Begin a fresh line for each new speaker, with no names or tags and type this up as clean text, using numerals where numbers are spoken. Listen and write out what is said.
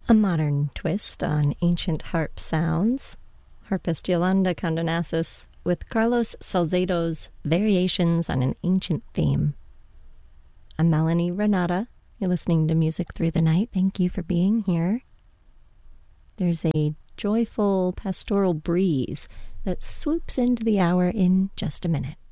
A modern twist on ancient harp sounds. Harpist Yolanda Condonassis with Carlos Salcedo's Variations on an Ancient Theme. I'm Melanie Renata. You're listening to Music Through the Night. Thank you for being here. There's a joyful pastoral breeze that swoops into the hour in just a minute.